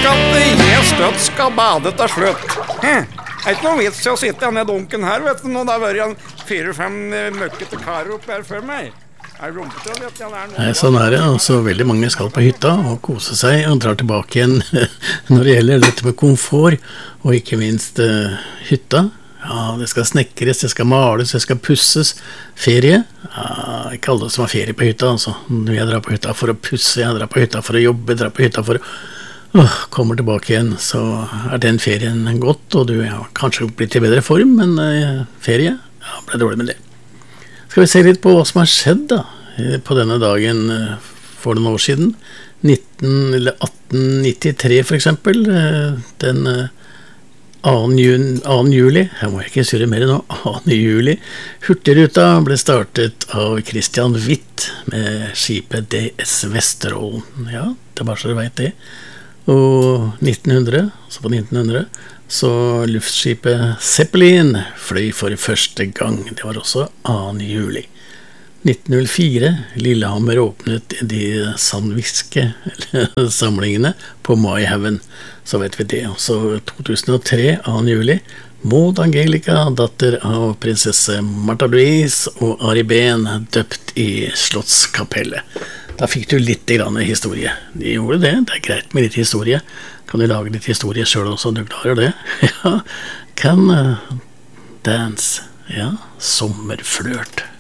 at jeg støtt skal bade til slutt. Det ikke noe vits til å sitte i denne dunken her, vet du, når det har vært en 4-5 møkkete karer opp her før meg. Rumpete, vet jeg, Nei, sånn det, altså veldig mange skal på hytta og kose seg og drar tilbake igjen når det gjelder dette med komfort, og ikke minst hytta. Ja, det skal snekres, det skal males, det skal pusses. Ferie? Ja, ikke alle som har ferie på hytta, altså. Jeg drar på hytta for å pusse, jeg drar på hytta for å jobbe, jeg drar på hytta for å kommer tilbake igjen, så den ferien godt, og du har kanskje blitt i bedre form, men ferie, ja, ble dårlig med det. Skal vi se litt på hva som har skjedd da, på denne dagen for noen år siden, 1893 for eksempel, den 2. juli, jeg må ikke surre mer nå, 2. juli, Hurtigruta ble startet av Christian Witt med skipet DS Vesterålen. Ja, det bare så du vet det. Og 1900, så luftskipet Zeppelin fløy for første gang. Det var også 2. juli. 1904, Lillehammer åpnet de sandviske samlingene på Maihaugen, så vet vi det. Så 2003, 2. juli, Maud Angelica, datter av prinsesse Martha Louise og Ari Behn, døpt i Slottskapellet. Da fikk du litt grann historie. De gjorde det, det greit med litt historie. Kan du lage litt historie selv også, du klarer det? Ja, kan dance, ja, sommerflørt.